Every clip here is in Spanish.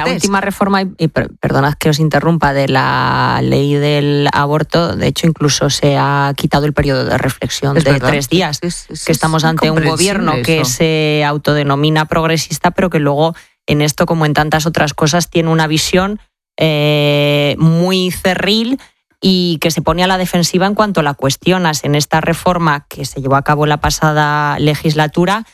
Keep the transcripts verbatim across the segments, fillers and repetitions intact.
la última reforma, y perdonad que os interrumpa, de la ley del aborto, de hecho incluso se ha quitado el periodo de reflexión es de verdad. tres días, es, es, que estamos ante un gobierno eso. que se autodenomina progresista, pero que luego en esto, como en tantas otras cosas, tiene una visión eh, muy cerril y que se pone a la defensiva en cuanto la cuestionas. En esta reforma que se llevó a cabo la pasada legislatura,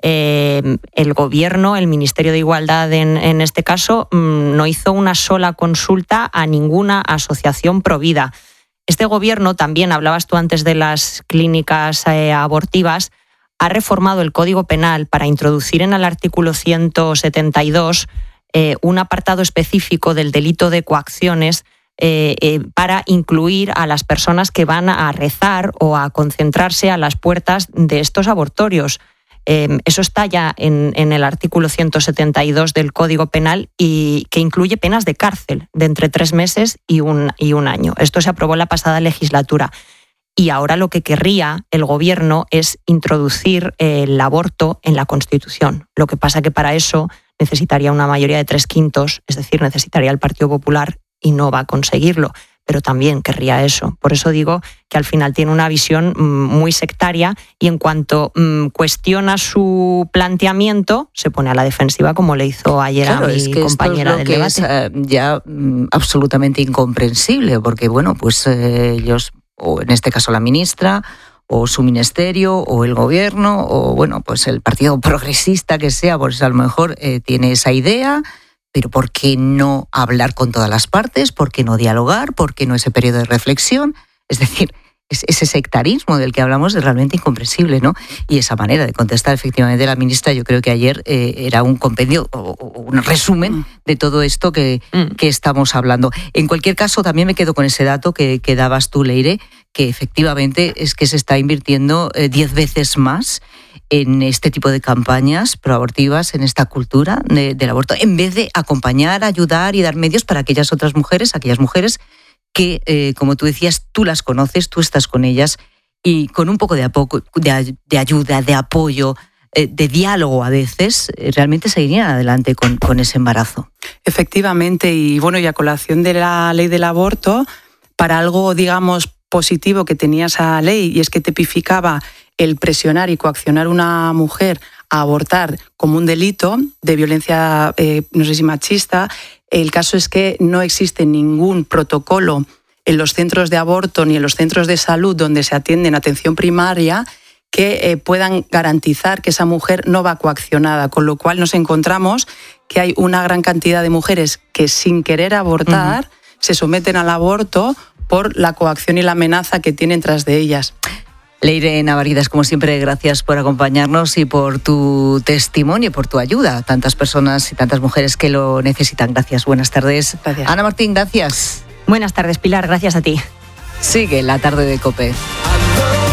eh, el Gobierno, el Ministerio de Igualdad en, en este caso, mmm, no hizo una sola consulta a ninguna asociación provida. Este Gobierno, también hablabas tú antes de las clínicas eh, abortivas, ha reformado el Código Penal para introducir en el artículo ciento setenta y dos eh, un apartado específico del delito de coacciones eh, eh, para incluir a las personas que van a rezar o a concentrarse a las puertas de estos abortorios. Eh, eso está ya en, en el artículo ciento setenta y dos del Código Penal y que incluye penas de cárcel de entre tres meses y un, y un año. Esto se aprobó en la pasada legislatura. Y ahora lo que querría el Gobierno es introducir el aborto en la Constitución. Lo que pasa que para eso necesitaría una mayoría de tres quintos, es decir, necesitaría el Partido Popular y no va a conseguirlo. Pero también querría eso. Por eso digo que al final tiene una visión muy sectaria y en cuanto mmm, cuestiona su planteamiento, se pone a la defensiva, como le hizo ayer claro, a mi es que compañera esto es lo del que debate. Es uh, ya um, absolutamente incomprensible, porque bueno, pues eh, ellos, o en este caso la ministra, o su ministerio, o el gobierno, o bueno, pues el partido progresista que sea, pues a lo mejor eh, tiene esa idea. Pero ¿por qué no hablar con todas las partes? ¿Por qué no dialogar? ¿Por qué no ese periodo de reflexión? Es decir, ese sectarismo del que hablamos es realmente incomprensible, ¿no? Y esa manera de contestar efectivamente la ministra, yo creo que ayer eh, era un compendio o, o un resumen de todo esto que, mm. que estamos hablando. En cualquier caso, también me quedo con ese dato que, que dabas tú, Leire, que efectivamente es que se está invirtiendo eh, diez veces más en este tipo de campañas proabortivas, en esta cultura de, del aborto, en vez de acompañar, ayudar y dar medios para aquellas otras mujeres, aquellas mujeres que, eh, como tú decías, tú las conoces, tú estás con ellas y con un poco de, apoyo, de, de ayuda, de apoyo, eh, de diálogo a veces, eh, realmente seguirían adelante con, con ese embarazo. Efectivamente, y bueno, y a colación de la ley del aborto, para algo, digamos, positivo que tenía esa ley, y es que tipificaba el presionar y coaccionar a una mujer a abortar como un delito de violencia, eh, no sé si machista. El caso es que no existe ningún protocolo en los centros de aborto ni en los centros de salud donde se atienden atención primaria que eh, puedan garantizar que esa mujer no va coaccionada, con lo cual nos encontramos que hay una gran cantidad de mujeres que sin querer abortar uh-huh. se someten al aborto por la coacción y la amenaza que tienen tras de ellas. Leire Navaridas, como siempre, gracias por acompañarnos y por tu testimonio, por tu ayuda a tantas personas y tantas mujeres que lo necesitan. Gracias, buenas tardes. Gracias. Ana Martín, gracias. Buenas tardes, Pilar, gracias a ti. Sigue la tarde de COPE.